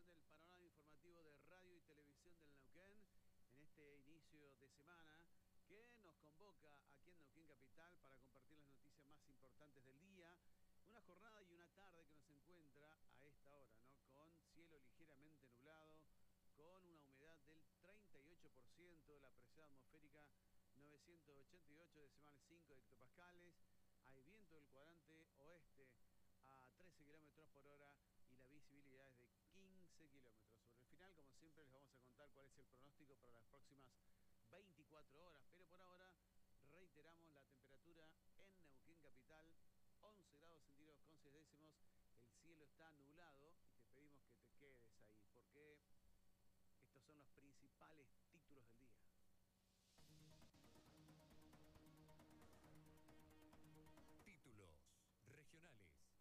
edición del panorama informativo de radio y televisión del Neuquén en este inicio de semana que nos convoca aquí en Neuquén Capital para compartir las noticias más importantes del día. Una jornada y una tarde que nos encuentra a esta hora, ¿no? Con cielo ligeramente nublado, con una humedad del 38%, la presión atmosférica 988 decimales 5 hectopascales. Hay viento del cuadrante oeste a 13 kilómetros por hora y la visibilidad es de 15 kilómetros. Sobre el final, como siempre, les vamos a contar cuál es el pronóstico para las próximas 24 horas. Pero por ahora, reiteramos la temperatura en Neuquén Capital, 11 grados centígrados con 6 décimos. El cielo está nublado y te pedimos que te quedes ahí, porque estos son los principales títulos del día. Títulos regionales.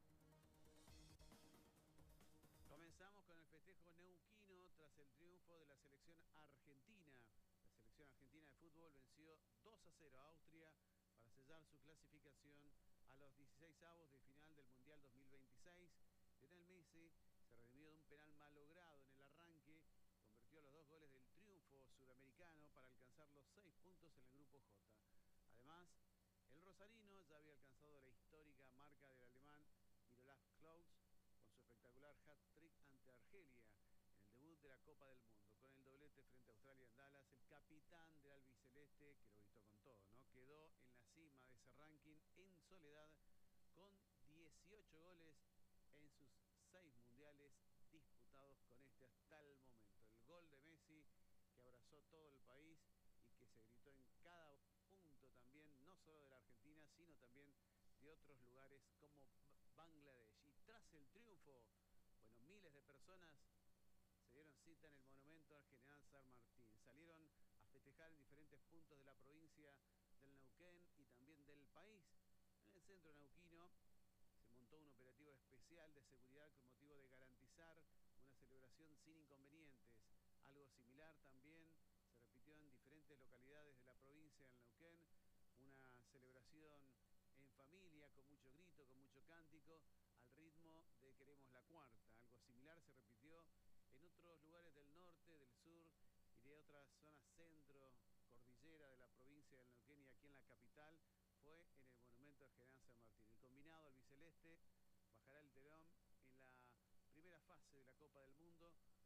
Comenzamos con el festejo neuquino tras el triunfo de la selección argentina. La selección argentina de fútbol venció 2-0 a Austria para sellar su clasificación a los 16avos de final del Mundial 2026. Lionel Messi se redimió de un penal malogrado en el arranque, convirtió los 2 goles del triunfo sudamericano para alcanzar los 6 puntos en el grupo J. Además, el rosarino ya había alcanzado la histórica marca del alemán Miroslav Klose con su espectacular hat-trick ante Argelia en el debut de la Copa del Mundo. Con el doblete frente a Australia en Dallas, el capitán del albiceleste, que lo gritó con todo, ¿no? Quedó en la cima de ese ranking en soledad con 18 goles en sus 6 mundiales disputados con este hasta el momento. El gol de Messi que abrazó todo el país y que se gritó en cada punto también, no solo de la Argentina, sino también de otros lugares como Bangladesh. Y tras el triunfo, bueno, miles de personas se dieron cita en el monumento al general San Martín. Salieron a festejar en diferentes puntos de la provincia del Neuquén y también del país. En el centro neuquino se montó un operativo especial de seguridad con motivo de garantizar una celebración sin inconvenientes. Algo similar también se repitió en diferentes localidades de la provincia del Neuquén. Una celebración en familia, con mucho grito, con mucho cántico, al ritmo de Queremos la Cuarta. Algo similar se repitió en otros lugares del norte, del sur y de otras zonas centro, cordillera de la provincia del Neuquén y aquí en la capital. Fue en el monumento al general San Martín. El combinado albiceleste bajará el telón en la primera fase de la Copa del Mundo